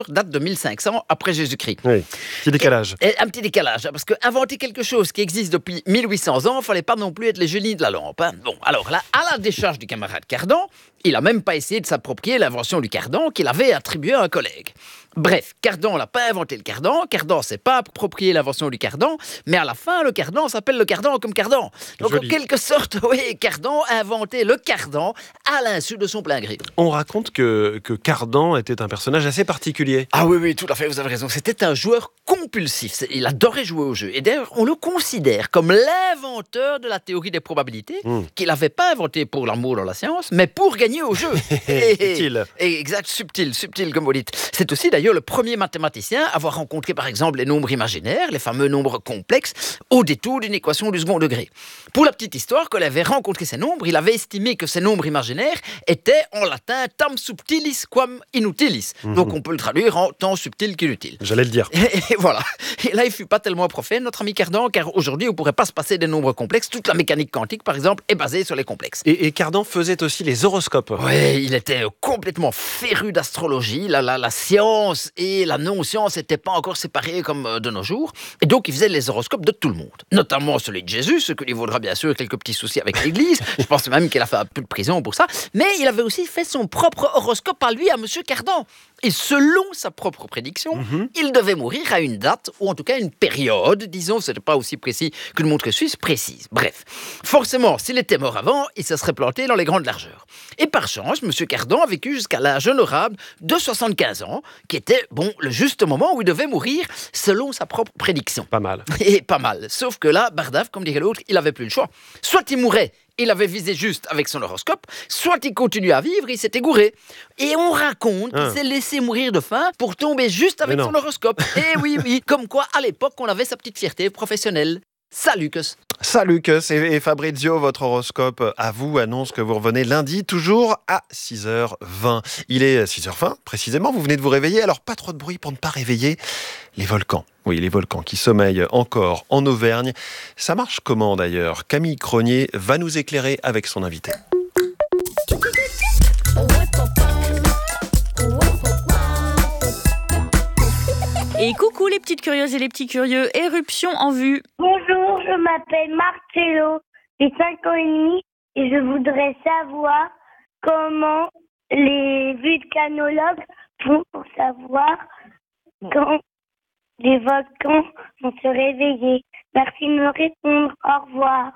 date de 1500 après Jésus-Christ. Oui, petit décalage. Et un petit décalage, parce que inventer quelque chose qui existe depuis 1800 ans, il fallait pas non plus être les génies de la lampe. Hein. Bon, alors là, à la décharge du camarade Cardan, il a même pas essayé de s'approprier l'invention du cardan qu'il avait attribuée à un collègue. Bref, Cardan n'a pas inventé le cardan, Cardan s'est pas approprié l'invention du cardan, mais à la fin, le cardan s'appelle le cardan comme cardan. Donc Joli. en quelque sorte, oui, Cardan a inventé le cardan à l'insu de son plein gré. On raconte que Cardan était un personnage assez particulier. Ah oui, tout à fait, vous avez raison. C'était un joueur compulsif. Il adorait jouer au jeu. Et d'ailleurs, on le considère comme l'inventeur de la théorie des probabilités, qu'il n'avait pas inventé pour l'amour dans la science, mais pour gagner au jeu. Subtil. Exact, subtil comme vous dites. C'est aussi d'ailleurs le premier mathématicien à avoir rencontré par exemple les nombres imaginaires, les fameux nombres complexes, au détour d'une équation du second degré. Pour la petite histoire, quand il avait rencontré ces nombres, il avait estimé que ces nombres imaginaires étaient en latin tam subtilis quam inutilis. Donc on peut le traduire en tant subtil qu'inutile. J'allais le dire. Et voilà. Et là, il fut pas tellement prophète, notre ami Cardan, car aujourd'hui, on pourrait pas se passer des nombres complexes. Toute la mécanique quantique, par exemple, est basée sur les complexes. Et Cardan faisait aussi les horoscopes. Oui, il était complètement féru d'astrologie. La science et la non-science n'étaient pas encore séparées comme de nos jours. Et donc, il faisait les horoscopes de tout le monde. Notamment celui de Jésus, ce qui lui vaudra bien sûr quelques petits soucis avec l'Église. Je pense même qu'il a fait un peu de prison pour ça. Mais il avait aussi fait son propre horoscope à lui, à Monsieur Cardan. Et selon sa propre prédiction, il devait mourir à une date, ou en tout cas une période, disons, ce n'était pas aussi précis qu'une montre suisse précise. Bref, forcément, s'il était mort avant, il se serait planté dans les grandes largeurs. Et par chance, M. Cardan a vécu jusqu'à l'âge honorable de 75 ans, qui était, le juste moment où il devait mourir, selon sa propre prédiction. Pas mal. Et pas mal. Sauf que là, Bardaf, comme dirait l'autre, il n'avait plus le choix. Soit il mourait, il avait visé juste avec son horoscope, soit il continuait à vivre, il s'était gouré. Et on raconte qu'il s'est laissé mourir de faim pour tomber juste avec son horoscope. Et oui, comme quoi, à l'époque, on avait sa petite fierté professionnelle. Salut, Lucas. Salut Lucas et Fabrizio, votre horoscope à vous annonce que vous revenez lundi, toujours à 6h20. Il est 6h20, précisément, vous venez de vous réveiller, alors pas trop de bruit pour ne pas réveiller les volcans. Oui, les volcans qui sommeillent encore en Auvergne. Ça marche comment d'ailleurs ? Camille Cronier va nous éclairer avec son invité. Et coucou les petites curieuses et les petits curieux, éruption en vue. Bonjour, je m'appelle Marcello, j'ai 5 ans et demi et je voudrais savoir comment les vulcanologues font pour savoir quand les volcans vont se réveiller. Merci de me répondre, au revoir.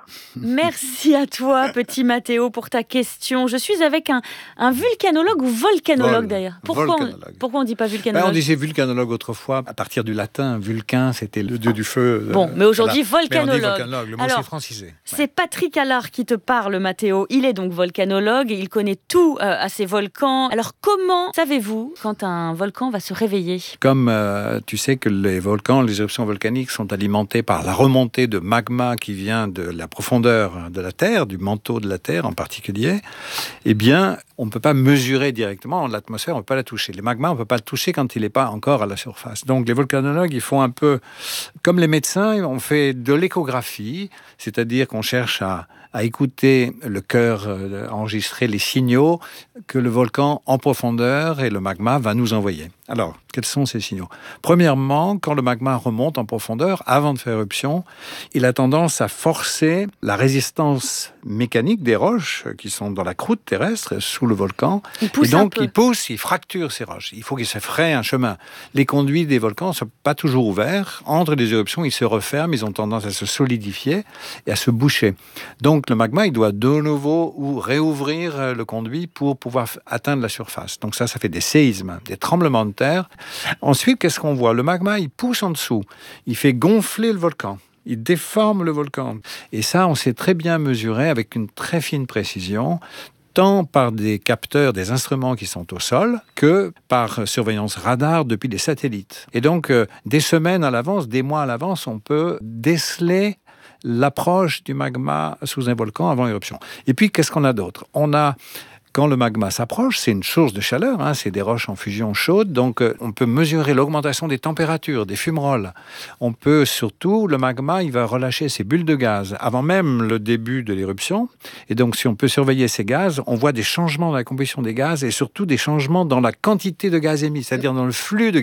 Merci à toi, petit Mathéo, pour ta question. Je suis avec un vulcanologue ou volcanologue d'ailleurs. Pourquoi on ne dit pas vulcanologue ? On disait vulcanologue autrefois, à partir du latin. Vulcain, c'était le dieu du feu. Bon, mais aujourd'hui, volcanologue. Mais on dit volcanologue, le mot c'est francisé. C'est Patrick Allard qui te parle, Mathéo. Il est donc volcanologue et il connaît tout à ces volcans. Alors, comment savez-vous quand un volcan va se réveiller ? Comme tu sais que les volcans, les éruptions volcaniques sont alimentées par la remontée de magma qui vient de la profondeur de la Terre, du manteau de la Terre en particulier, eh bien, on ne peut pas mesurer directement l'atmosphère, on ne peut pas la toucher. Le magma, on ne peut pas le toucher quand il n'est pas encore à la surface. Donc, les volcanologues, ils font un peu comme les médecins, on fait de l'échographie, c'est-à-dire qu'on cherche à écouter le cœur, enregistrer les signaux que le volcan en profondeur et le magma va nous envoyer. Alors, quels sont ces signaux ? Premièrement, quand le magma remonte en profondeur, avant de faire éruption, il a tendance à forcer la résistance mécanique des roches qui sont dans la croûte terrestre, sous le volcan. Il pousse et donc, il fracture ces roches. Il faut qu'il se fraye un chemin. Les conduits des volcans ne sont pas toujours ouverts. Entre les éruptions, ils se referment, ils ont tendance à se solidifier et à se boucher. Donc, le magma, il doit de nouveau réouvrir le conduit pour pouvoir atteindre la surface. Donc ça fait des séismes, des tremblements de terre. Ensuite, qu'est-ce qu'on voit ? Le magma, il pousse en dessous. Il fait gonfler le volcan. Il déforme le volcan. Et ça, on sait très bien mesurer avec une très fine précision, tant par des capteurs, des instruments qui sont au sol, que par surveillance radar depuis des satellites. Et donc, des semaines à l'avance, des mois à l'avance, on peut déceler l'approche du magma sous un volcan avant éruption. Et puis, qu'est-ce qu'on a d'autre ? Quand le magma s'approche, c'est une source de chaleur, c'est des roches en fusion chaude, donc on peut mesurer l'augmentation des températures, des fumerolles. On peut surtout, le magma, il va relâcher ses bulles de gaz avant même le début de l'éruption. Et donc, si on peut surveiller ces gaz, on voit des changements dans la composition des gaz et surtout des changements dans la quantité de gaz émis, c'est-à-dire dans le flux de